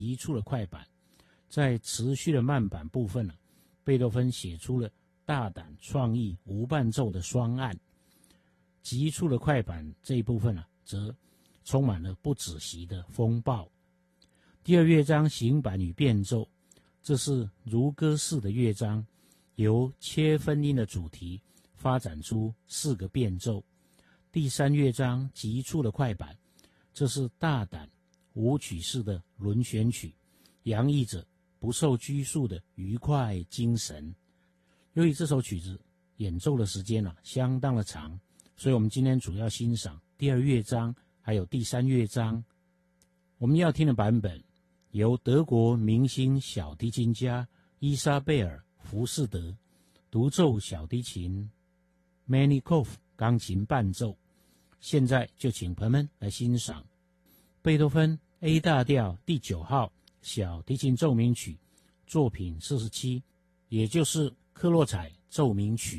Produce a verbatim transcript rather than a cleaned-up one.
急促的快板。在持续的慢板部分呢、啊，贝多芬写出了大胆创意无伴奏的双案。急促的快板这一部分呢、啊，则充满了不止息的风暴。第二乐章行板与变奏，这是如歌式的乐章，由切分音的主题发展出四个变奏。第三乐章急促的快板，这是大胆舞曲式的轮旋曲，洋溢着不受拘束的愉快精神。由于这首曲子演奏的时间啊相当的长，所以我们今天主要欣赏第二乐章还有第三乐章。我们要听的版本由德国明星小提琴家伊莎贝尔·福士德独奏小提琴 Manikoff 钢琴伴奏。现在就请朋友们来欣赏贝多芬 A 大调第九号小提琴奏鸣曲作品四十七，也就是克洛采奏鸣曲。